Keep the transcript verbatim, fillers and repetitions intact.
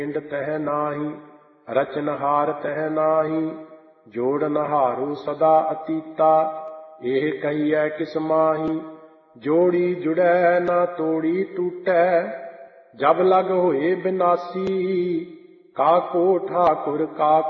ਪਿੰਡ ਤਹਿ ਨਾਹੀ, ਰਚਨਹਾਰ ਤਹਿ ਨਾਹੀ, ਜੋੜਨਹਾਰੂ ਸਦਾ ਅਤੀਤਾ, ਇਹ ਕਹੀਐ ਕਿਸ ਮਾਹੀ। ਜੋੜੀ ਜੁੜੈ ਨਾ ਤੋੜੀ ਟੂਟੈ, ਜਬ ਲਗ ਹੋਏ ਬਿਨਾਸੀ, ਕਾਕੋ ਠਾਕੁਰ ਕਾ